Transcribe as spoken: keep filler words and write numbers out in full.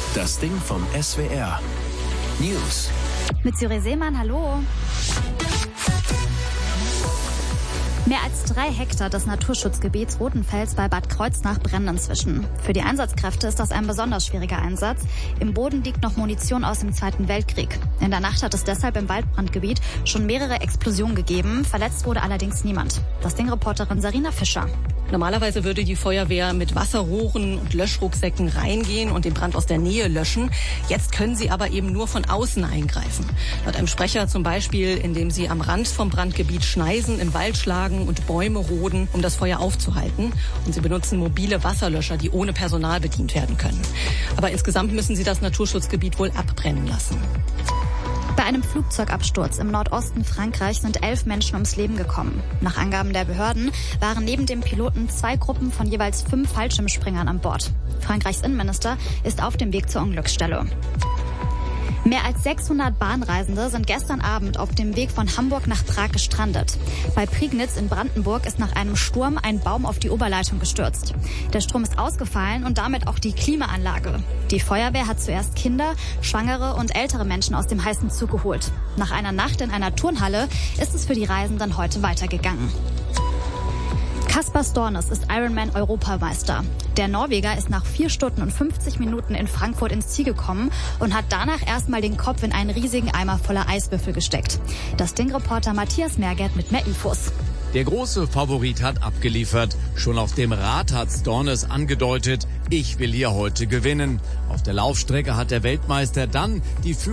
Das Ding vom S W R. News. Mit Syri Seemann, hallo. Mehr als drei Hektar des Naturschutzgebiets Rotenfels bei Bad Kreuznach brennen inzwischen. Für die Einsatzkräfte ist das ein besonders schwieriger Einsatz. Im Boden liegt noch Munition aus dem Zweiten Weltkrieg. In der Nacht hat es deshalb im Waldbrandgebiet schon mehrere Explosionen gegeben. Verletzt wurde allerdings niemand. Das Ding-Reporterin Sarina Fischer. Normalerweise würde die Feuerwehr mit Wasserrohren und Löschrucksäcken reingehen und den Brand aus der Nähe löschen. Jetzt können sie aber eben nur von außen eingreifen. Laut einem Sprecher zum Beispiel, indem sie am Rand vom Brandgebiet Schneisen im Wald schlagen und Bäume roden, um das Feuer aufzuhalten. Und sie benutzen mobile Wasserlöscher, die ohne Personal bedient werden können. Aber insgesamt müssen sie das Naturschutzgebiet wohl abbrennen lassen. Bei einem Flugzeugabsturz im Nordosten Frankreichs sind elf Menschen ums Leben gekommen. Nach Angaben der Behörden waren neben dem Piloten zwei Gruppen von jeweils fünf Fallschirmspringern an Bord. Frankreichs Innenminister ist auf dem Weg zur Unglücksstelle. Mehr als sechshundert Bahnreisende sind gestern Abend auf dem Weg von Hamburg nach Prag gestrandet. Bei Prignitz in Brandenburg ist nach einem Sturm ein Baum auf die Oberleitung gestürzt. Der Strom ist ausgefallen und damit auch die Klimaanlage. Die Feuerwehr hat zuerst Kinder, Schwangere und ältere Menschen aus dem heißen Zug geholt. Nach einer Nacht in einer Turnhalle ist es für die Reisenden heute weitergegangen. Kaspar Stornes ist Ironman-Europameister. Der Norweger ist nach vier Stunden und fünfzig Minuten in Frankfurt ins Ziel gekommen und hat danach erstmal den Kopf in einen riesigen Eimer voller Eiswürfel gesteckt. Das Ding-Reporter Matthias Merget mit mehr Infos. Der große Favorit hat abgeliefert. Schon auf dem Rad hat Stornes angedeutet, ich will hier heute gewinnen. Auf der Laufstrecke hat der Weltmeister dann die Führung